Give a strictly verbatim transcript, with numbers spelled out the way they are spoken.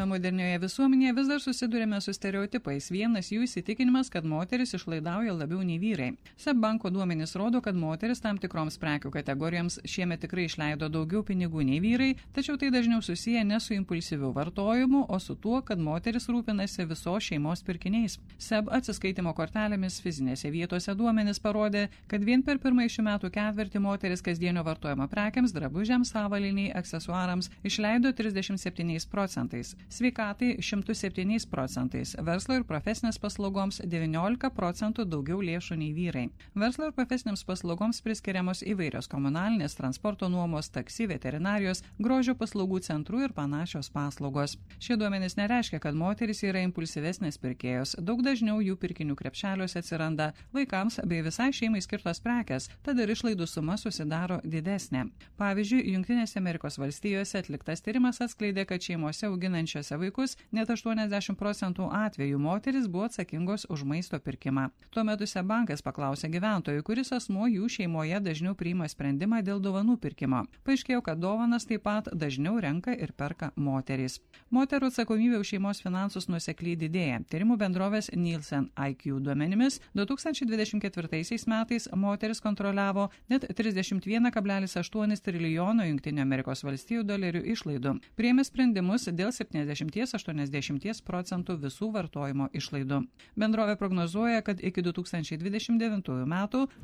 Gyvename modernioje visuomenėje, vis dar susidurėme su stereotipais. Vienas jų įsitikinimas, kad moteris išlaidauja labiau nei vyrai. SEB banko duomenys rodo, kad moteris tam tikroms prekių kategorijoms šiemet tikrai išleido daugiau pinigų nei vyrai, tačiau tai dažniau susiję ne su impulsyviu vartojimu, o su tuo, kad moteris rūpinasi visos šeimos pirkiniais. SEB atsiskaitimo kortelėmis fizinėse vietose duomenys parodė, kad vien per pirmąjį šių metų ketvirtį moteris kasdienio vartojimo prekiams, drabužiams, avaliniai, aksesuarams išleido trisdešimt septyniais procentais, sveikatai šimtu septyniais procentais, verslo ir profesinės paslaugoms devyniolika procentų daugiau lėšų nei vyrai. Verslo ir profesinėms paslaugoms priskiriamos įvairios komunalinės, transporto nuomos, taksi, veterinarijos, grožio paslaugų centrų ir panašios paslaugos. Šie duomenys nereiškia, kad moteris yra impulsyvesnės pirkėjos. Daug dažniau jų pirkinių krepšeliuose atsiranda vaikams bei visai šeimai skirtos prekės, tad ir išlaidų suma susidaro didesnė. Pavyzdžiui, Jungtinėse Amerikos valstijose atliktas tyrimas atskleidė, kad šeimose auginančiose vaikus net aštuoniasdešimt procentų atvejų moteris buvo atsakingos už maisto pirkimą. Tuo metu SEB bankas paklausė gyventojų, kuris asmuo jų šeimoje dažniau priima sprendimą dėl dovanų pirkimo. Paaiškėjo, kad dovanas taip pat dažniau renka ir perka moterys. Moterų atsakomybė už šeimos finansus nuosekliai didėja. Tyrimų bendrovės Nielsen I Q duomenimis du tūkstančiai dvidešimt ketvirtaisiais metais moteris kontroliavo net trisdešimt vienas kablelis aštuoni trilijono Jungtinių Amerikos valstijų dolerių išlaidų. Priėmė sprendimus dėl septyniasdešimt iki aštuoniasdešimt procentų visų vartojimo išlaidų. Bendrovė prognozuoja, kad iki du tūkstančiai dvidešimt devintųjų metų